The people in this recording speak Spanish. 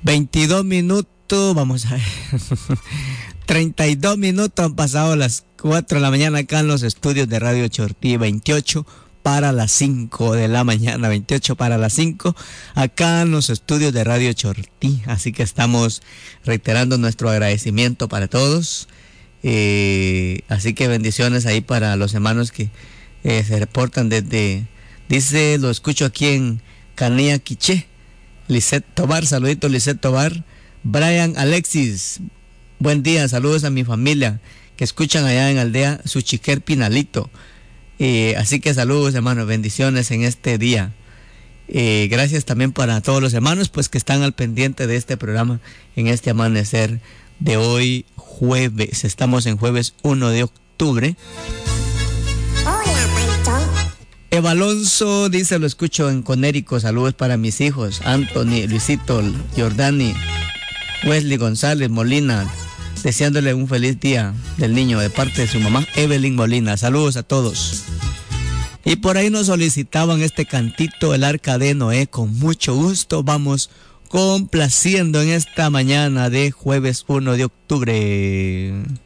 22 minutos, vamos a ver. 32 minutos han pasado las 4 de la mañana acá en los estudios de Radio Chortí, 28 para las 5 de la mañana, 28 para las 5, acá en los estudios de Radio Chortí. Así que estamos reiterando nuestro agradecimiento para todos. Así que bendiciones ahí para los hermanos que se reportan desde, dice, lo escucho aquí en Canilla Quiché, Lisette Tobar, saludito Lisette Tobar. Brian Alexis, buen día, saludos a mi familia que escuchan allá en Aldea Suchiquer Pinalito. Así que saludos hermanos, bendiciones en este día. Gracias también para todos los hermanos pues que están al pendiente de este programa en este amanecer de hoy jueves. Estamos en jueves 1 de octubre. Hola, Pancho. Eva Alonso dice, lo escucho en Conérico, saludos para mis hijos, Anthony, Luisito, Jordani, Wesley González Molina, deseándole un feliz día del niño de parte de su mamá Evelyn Molina. Saludos a todos. Y por ahí nos solicitaban este cantito, el Arca de Noé. Con mucho gusto vamos complaciendo en esta mañana de jueves 1 de octubre.